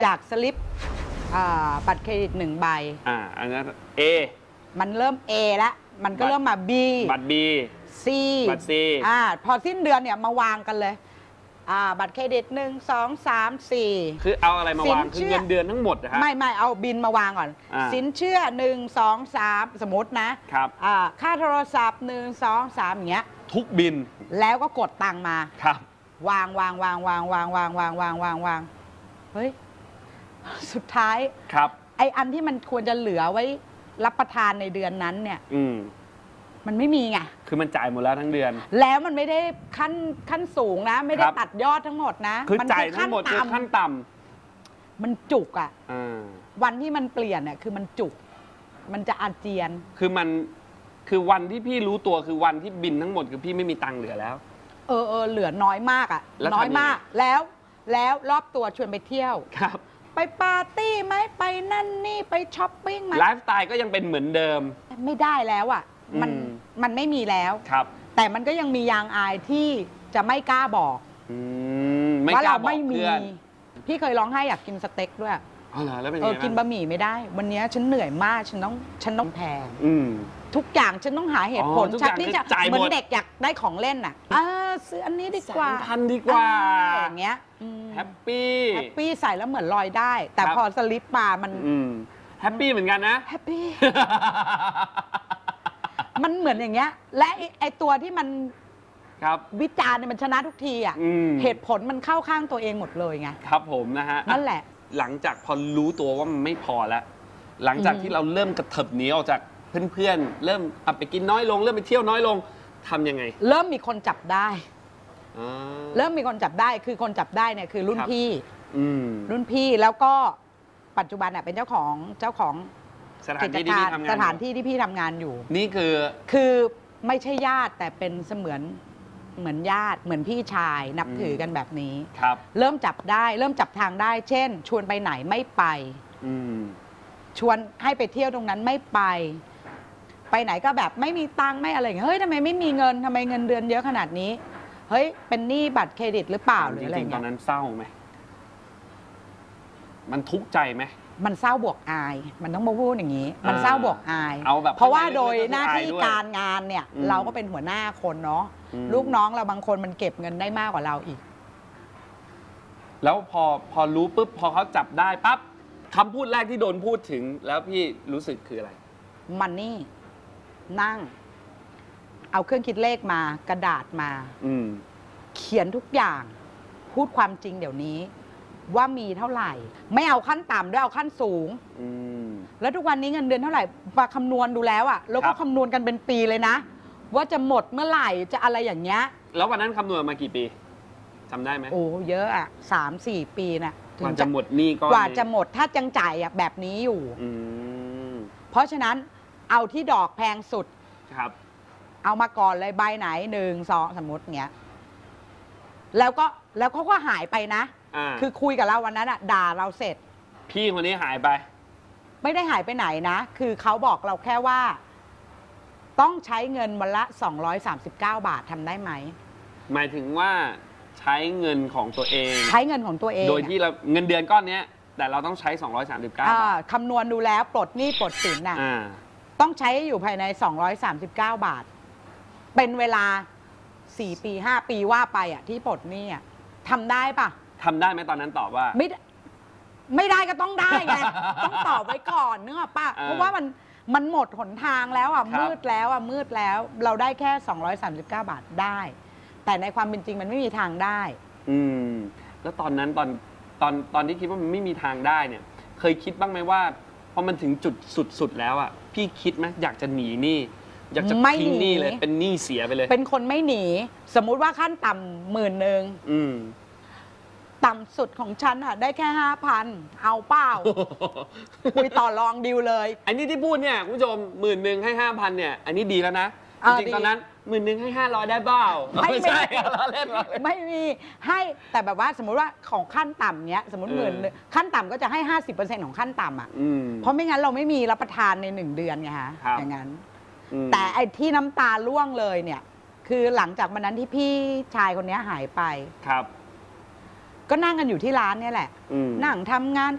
จากสลิปบัตรเครดิต1 ใบอันนั้น A มันเริ่ม A แล้วมันก็เริ่มมา B บัตร B C บัตร C พอสิ้นเดือนเนี่ยมาวางกันเลยบัตรเครดิต1 2 3 4 คือเอาอะไรมาวางคือเงินเดือนทั้งหมดนะฮะไม่เอาบินมาวางก่อนสินเชื่อ1 2 3สมมตินะครับค่าโทรศัพท์1 2 3อย่างเงี้ยทุกบินแล้วก็กดตังมาครับวางเฮ้ยสุดท้ายครับไออันที่มันควรจะเหลือไว้รับประทานในเดือนนั้นเนี่ยมันไม่มีไงคือมันจ่ายหมดแล้วทั้งเดือนแล้วมันไม่ได้ขั้นสูงนะไม่ได้ตัดยอดทั้งหมดนะคือจ่ายทั้งหมดคือขั้นต่ำมันจุกอ่ะวันที่มันเปลี่ยนเนี่ยคือมันจุกมันจะอาเจียนคือวันที่พี่รู้ตัวคือวันที่บินทั้งหมดคือพี่ไม่มีตังค์เหลือแล้วเหลือน้อยมากอ่ะน้อยมากแล้วรอบตัวชวนไปเที่ยวครับไปปาร์ตี้ไหมไปนั่นนี่ไปช้อปปิ้งไหมไลฟ์สไตล์ก็ยังเป็นเหมือนเดิมไม่ได้แล้วอ่ะมันไม่มีแล้วครับแต่มันก็ยังมียางอายที่จะไม่กล้าบอกว่าเราไม่มีพี่เคยร้องไห้อยากกินสเต็กด้วยแล้วเป็นไงกินบะหมี่ไม่ได้วันนี้ฉันเหนื่อยมากฉันต้องแพงทุกอย่างฉันต้องหาเหตุผลชักที่จะเหมือนเด็กอยากได้ของเล่นอ่ะซื้ออันนี้ดีกว่า 3,000 ดีกว่าอย่างเงี้ยแฮปปี้ใส่แล้วเหมือนลอยได้แต่พอสลิปมามันแฮปปี้เหมือนกันนะแฮปปี้มันเหมือนอย่างเงี้ยและไอตัวที่มันวิจารณ์เนี่ยมันชนะทุกทีอ่ะเหตุผลมันเข้าข้างตัวเองหมดเลยไงครับผมนะฮะนั่นแหละหลังจากพอรู้ตัวว่ามันไม่พอแล้วหลังจากที่เราเริ่มกระเถิบหนีออกจากเพื่อนๆเริ่มไปกินน้อยลงเริ่มไปเที่ยวน้อยลงทำยังไงเริ่มมีคนจับได้คือคนจับได้เนี่ยคือรุ่นพี่แล้วก็ปัจจุบันเป็นเจ้าของสถานที่ที่พี่ทำงานอยู่นี่คือไม่ใช่ญาติแต่เป็นเสมือนญาติเหมือนพี่ชายนับถือกันแบบนี้เริ่มจับได้เริ่มจับทางได้ เช่นชวนไปไหนไม่ไปชวนให้ไปเที่ยวตรงนั้นไม่ไปไหนก็แบบไม่มีตังค์ไม่อะไรอย่างเงี้ยเฮ้ยทำไมไม่มีเงินทำไมเงินเดือนเยอะขนาดนี้เฮ้ยเป็นหนี้บัตรเครดิตหรือเปล่าหรืออะไรเงี้ยตอนนั้นเศร้าไหมมันทุกข์ใจไหมมันเศร้าบวกอายมันต้องมาพูดอย่างนี้มันเศร้าบวกอายแบบเพราะว่าโดยหน้าที่การงานเนี่ยเราก็เป็นหัวหน้าคนเนาะลูกน้องเราบางคนมันเก็บเงินได้มากกว่าเราอีกแล้วพอรู้ปุ๊บพอเขาจับได้ปั๊บคำพูดแรกที่โดนพูดถึงแล้วพี่รู้สึกคืออะไรมันนี่นั่งเอาเครื่องคิดเลขมากระดาษมาเขียนทุกอย่างพูดความจริงเดี๋ยวนี้ว่ามีเท่าไหร่ไม่เอาขั้นต่ำด้วยเอาขั้นสูงแล้วทุกวันนี้เงินเดือนเท่าไหร่มาคำนวณดูแล้วอะแล้วก็คำนวณกันเป็นปีเลยนะว่าจะหมดเมื่อไหร่จะอะไรอย่างเงี้ยแล้ววันนั้นคำนวณมากี่ปีจำได้ไหมโอ้เยอะอะ3-4 ปีนะกว่าจะหมดหนี้ก็กว่าจะหมดถ้าจังจ่ายแบบนี้อยู่เพราะฉะนั้นเอาที่ดอกแพงสุดครับเอามาก่อนเลยใบไหน1 2สมมติเงี้ยแล้วเขาก็หายไปนะคือคุยกับเราวันนั้นด่าเราเสร็จพี่คนนี้หายไปไม่ได้หายไปไหนนะคือเขาบอกเราแค่ว่าต้องใช้เงินวันละ239 บาททำได้ไหมหมายถึงว่าใช้เงินของตัวเองใช้เงินของตัวเองโดยที่เราเงินเดือนก้อนนี้แต่เราต้องใช้239 บาทคำนวณดูแล้วปลดหนี้ปลดสินน่ะต้องใช้อยู่ภายใน239 บาทเป็นเวลา4 ปี 5 ปีว่าไปที่ปลดหนี้ทำได้ปะทำได้ไหมตอนนั้นตอบว่าไม่ได้ก็ต้องได้ไงต้องตอบไว้ก่อนนึกออกปะเพราะว่ามันหมดหนทางแล้วมืดแล้วเราได้แค่239 บาทได้แต่ในความเป็นจริงมันไม่มีทางได้แล้วตอนนั้นตอนที่คิดว่ามันไม่มีทางได้เนี่ยเคยคิดบ้างไหมว่าพอมันถึงจุดสุดแล้วพี่คิดไหมอยากจะหนีหนี้อยากจะทิ้งหนี้เลยเป็นหนี้เสียไปเลยเป็นคนไม่หนีสมมุติว่าขั้นต่ำ10,000ต่ำสุดของฉันได้แค่ 5,000 เอาเปล่าคุยต่อรองดีลเลยอันนี้ที่พูดเนี่ยคุณผู้ชม10,000ให้ 5,000เนี่ยอันนี้ดีแล้วนะจริงๆตอนนั้น10,000ให้500ได้เปล่าไม่ใช่เราเล่นไม่มีให้แต่แบบว่าสมมุติว่าของขั้นต่ำเนี้ยสมมติ10,000ขั้นต่ำก็จะให้ 50% ของขั้นต่ำเพราะไม่งั้นเราไม่มีรับประทานใน1 เดือนไงฮะอย่างนั้นแต่ไอ้ที่น้ำตาร่วงเลยเนี่ยคือหลังจากวันนั้นที่พี่ชายคนนี้หายไปครับก็นั่งกันอยู่ที่ร้านเนี่ยแหละนั่งทำงาน